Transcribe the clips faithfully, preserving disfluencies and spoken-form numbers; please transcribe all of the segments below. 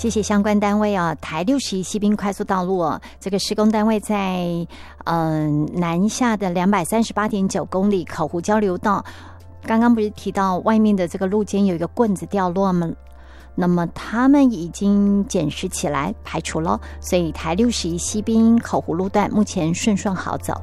谢谢相关单位啊，台六十一西滨快速道路哦，这个施工单位在嗯、呃、南下的两百三十八点九公里口湖交流道，刚刚不是提到外面的这个路肩有一个棍子掉落吗？那么他们已经检视起来排除了，所以台六十一西滨口湖路段目前顺顺好走。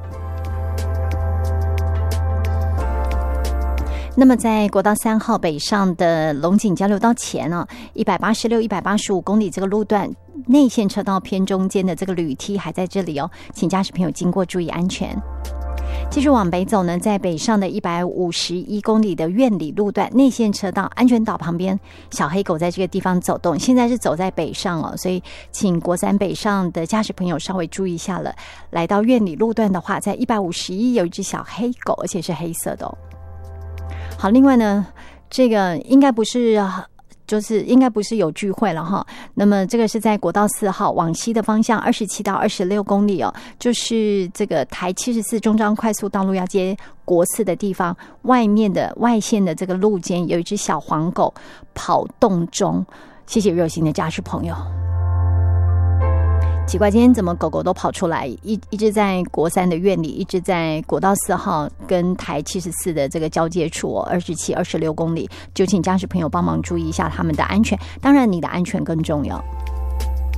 那么在国道三号北上的龙井交流道前呢、啊，一百八十六、一百八十五公里这个路段内线车道偏中间的这个铝梯还在这里哦，请驾驶朋友经过注意安全。继续往北走呢，在北上的一百五十一公里的苑里路段内线车道安全岛旁边，小黑狗在这个地方走动，现在是走在北上哦，所以请国三北上的驾驶朋友稍微注意一下了。来到苑里路段的话，在一百五十一有一只小黑狗，而且是黑色的哦。好，另外呢，这个应该不是，就是应该不是有聚会了哈。那么这个是在国道四号往西的方向，二十七到二十六公里哦，就是这个台七十四中彰快速道路要接国四的地方，外面的外线的这个路肩有一只小黄狗跑动中。谢谢热心的驾驶朋友。奇怪，今天怎么狗狗都跑出来？一一直在国三的院里，一直在国道四号跟台七十四的这个交界处哦，二十七、二十六公里，就请驾驶朋友帮忙注意一下他们的安全。当然，你的安全更重要。